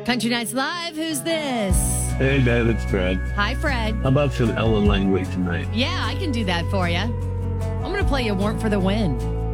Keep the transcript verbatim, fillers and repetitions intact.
Country Nights Live, who's this? Hey, Dad, it's Fred. Hi, Fred. How about some Ellen Langley tonight? Yeah, I can do that for you. I'm going to play you Warrant for the Win.